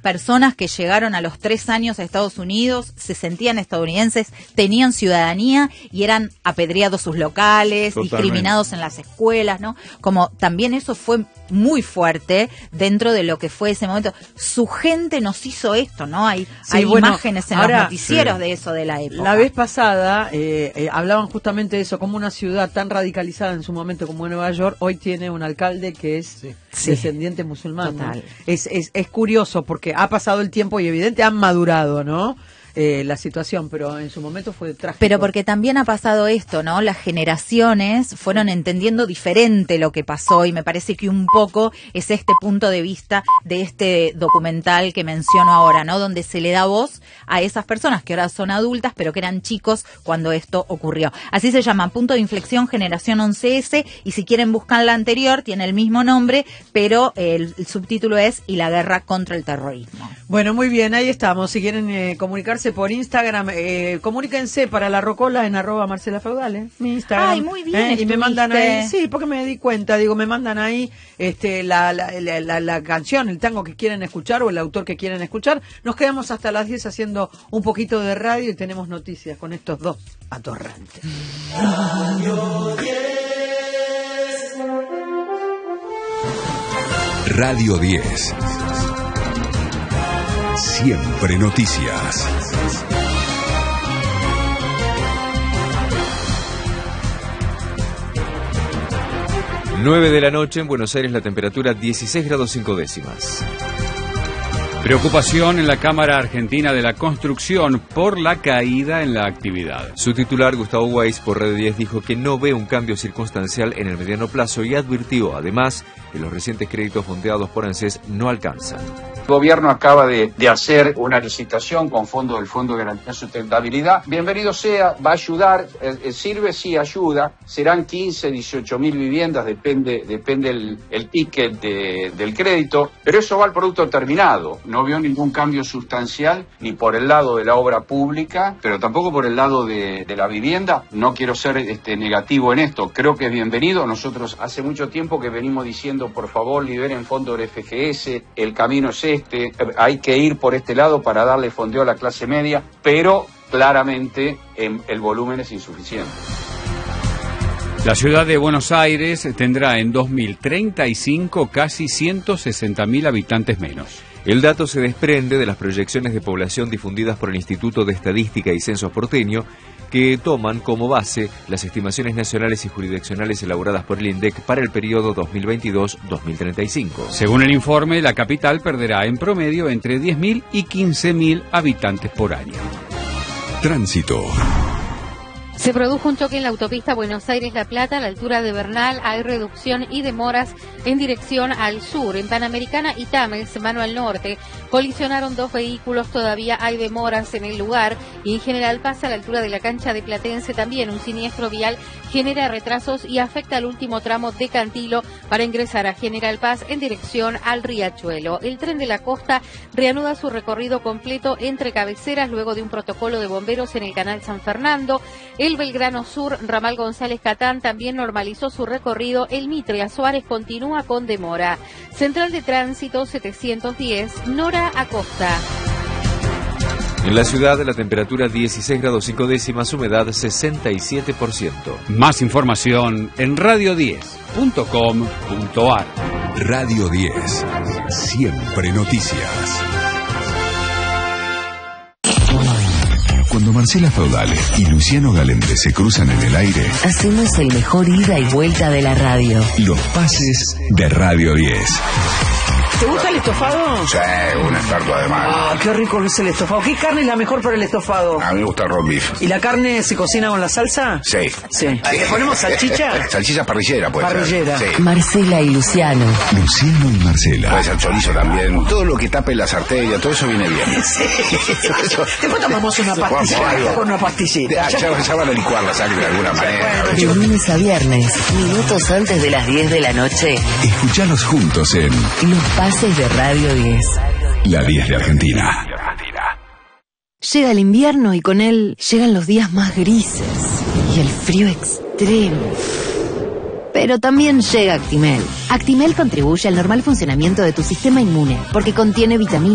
personas que llegaron a los 3 años a Estados Unidos, se sentían estadounidenses, tenían ciudadanía y eran apedreados sus locales, Totalmente. discriminados en las escuelas, ¿no? Como también eso fue muy fuerte dentro de lo que fue ese momento. Su gente nos hizo esto, ¿no? Hay imágenes en los noticieros de eso de la época. La vez pasada hablaban justamente de eso, como una ciudad tan radicalizada en su momento como Nueva York, hoy tiene un alcalde que es descendiente musulmán. Total. Es curioso porque ha pasado el tiempo y evidente han madurado, ¿no? La situación, pero en su momento fue trágico. Pero porque también ha pasado esto, ¿no? Las generaciones fueron entendiendo diferente lo que pasó y me parece que un poco es este punto de vista de este documental que menciono ahora, ¿no? Donde se le da voz a esas personas que ahora son adultas, pero que eran chicos cuando esto ocurrió. Así se llama, Punto de Inflexión Generación 11S, y si quieren buscar la anterior, tiene el mismo nombre, pero el subtítulo es Y la guerra contra el terrorismo. Bueno, muy bien, ahí estamos. Si quieren comunicarse por Instagram, comuníquense para la rocola en @MarcelaFeudal, mi Instagram. Ay, muy bien, Y me mandan ahí, sí, porque me di cuenta, me mandan ahí la canción, el tango que quieren escuchar o el autor que quieren escuchar. Nos quedamos hasta las 10 haciendo un poquito de radio y tenemos noticias con estos dos atorrantes. Radio 10. Siempre noticias. Nueve de la noche en Buenos Aires, la temperatura 16 grados 5 décimas. Preocupación en la Cámara Argentina de la Construcción por la caída en la actividad. Su titular, Gustavo Weiss, por Radio 10 dijo que no ve un cambio circunstancial en el mediano plazo y advirtió, además, que los recientes créditos fondeados por ANSES no alcanzan. El gobierno acaba de hacer una licitación con fondos del Fondo de Garantía de Sustentabilidad. Bienvenido sea, va a ayudar, sirve, sí, ayuda. Serán 15, 18 mil viviendas, depende el ticket del crédito, pero eso va al producto terminado. No veo ningún cambio sustancial ni por el lado de la obra pública, pero tampoco por el lado de la vivienda. No quiero ser negativo en esto, creo que es bienvenido. Nosotros hace mucho tiempo que venimos diciendo, por favor, liberen fondos del FGS, el camino es hay que ir por este lado para darle fondeo a la clase media, pero claramente el volumen es insuficiente. La ciudad de Buenos Aires tendrá en 2035 casi 160.000 habitantes menos. El dato se desprende de las proyecciones de población difundidas por el Instituto de Estadística y Censos porteño, que toman como base las estimaciones nacionales y jurisdiccionales elaboradas por el INDEC para el periodo 2022-2035. Según el informe, la capital perderá en promedio entre 10.000 y 15.000 habitantes por año. Tránsito. Se produjo un choque en la autopista Buenos Aires-La Plata a la altura de Bernal. Hay reducción y demoras en dirección al sur. En Panamericana y Tames, mano al norte, colisionaron 2 vehículos. Todavía hay demoras en el lugar. Y en General Paz, a la altura de la cancha de Platense, también un siniestro vial genera retrasos y afecta al último tramo de Cantilo para ingresar a General Paz en dirección al Riachuelo. El tren de la costa reanuda su recorrido completo entre cabeceras luego de un protocolo de bomberos en el canal San Fernando. El Belgrano Sur, ramal González Catán, también normalizó su recorrido. El Mitre a Suárez continúa con demora. Central de Tránsito 710, Nora Acosta. En la ciudad, la temperatura 16 grados 5 décimas, humedad 67%. Más información en radio10.com.ar. Radio 10. Siempre noticias. Cuando Marcela Feudal y Luciano Galente se cruzan en el aire, hacemos el mejor ida y vuelta de la radio. Los pases de Radio 10. ¿Te gusta el estofado? Sí, un experto además. Ah, qué rico que es el estofado. ¿Qué carne es la mejor para el estofado? A mí me gusta el roast beef. ¿Y la carne se cocina con la salsa? Sí. Sí. ¿Le ponemos salchicha? Salchicha parrillera, puede Parrillera. ser. Sí. Marcela y Luciano. Luciano y Marcela. Puede ser chorizo también. Todo lo que tape las arterias, todo eso viene bien. Sí. Después tomamos una pastilla. Con una pastillita. Ya van a licuar la sangre de alguna manera. De lunes a viernes, minutos antes de las 10 de la noche. Escuchalos juntos en Los pases de Radio 10. La 10 de Argentina. Llega el invierno y con él llegan los días más grises y el frío extremo. Pero también llega Actimel. Actimel contribuye al normal funcionamiento de tu sistema inmune porque contiene vitaminas